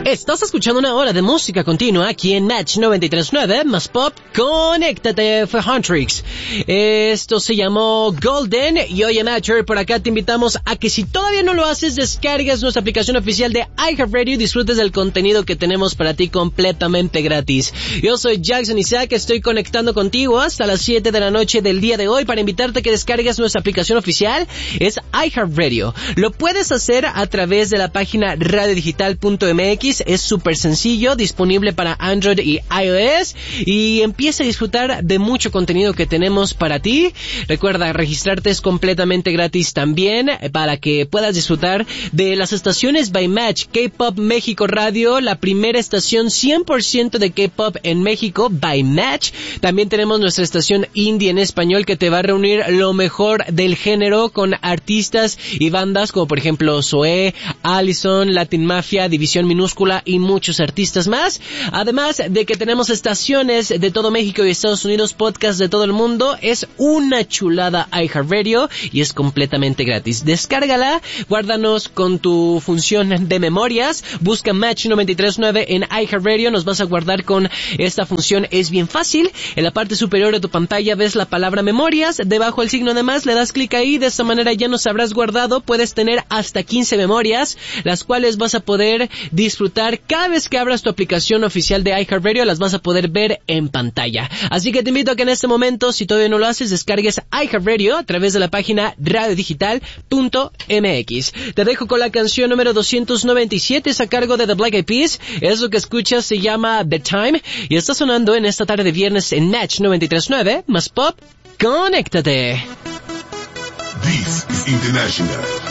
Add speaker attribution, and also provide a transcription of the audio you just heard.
Speaker 1: Estás escuchando una hora de música continua aquí en Match 93.9 más Pop. Conéctate, fue Huntrix. Esto se llamó Golden y hoy en Matcher por acá te invitamos a que si todavía no lo haces, descargues nuestra aplicación oficial de iHeartRadio y disfrutes del contenido que tenemos para ti completamente gratis. Yo soy Jackson Isaac, estoy conectando contigo hasta las 7 de la noche del día de hoy para invitarte a que descargues nuestra aplicación oficial. Es iHeartRadio. Lo puedes hacer a través de la página radiodigital.mx. Es súper sencillo, disponible para Android y iOS y empieza a disfrutar de mucho contenido que tenemos para ti. Recuerda, registrarte es completamente gratis también para que puedas disfrutar de las estaciones by Match, K-Pop México Radio, la primera estación 100% de K-Pop en México by Match. También tenemos nuestra estación indie en español que te va a reunir lo mejor del género con artistas y bandas como por ejemplo Zoé, Allison, Latin Mafia, División Minúscula y muchos artistas más. Además de que tenemos estaciones de todo México y Estados Unidos, podcasts de todo el mundo. Es una chulada iHeartRadio y es completamente gratis. Descárgala, guárdanos con tu función de memorias, busca Match 93.9 en iHeartRadio, nos vas a guardar con esta función. Es bien fácil, en la parte superior de tu pantalla ves la palabra memorias, debajo el signo de más, le das clic ahí, de esta manera ya nos habrás guardado. Puedes tener hasta 15 memorias, las cuales vas a poder disfrutar cada vez que abras tu aplicación oficial de iHeartRadio, las vas a poder ver en pantalla. Así que te invito a que en este momento, si todavía no lo haces, descargues iHeartRadio a través de la página radiodigital.mx. Te dejo con la canción número 297, es a cargo de The Black Eyed Peas. Es lo que escuchas, se llama The Time y está sonando en esta tarde de viernes en Match 93.9 más Pop. Conéctate.
Speaker 2: This is International.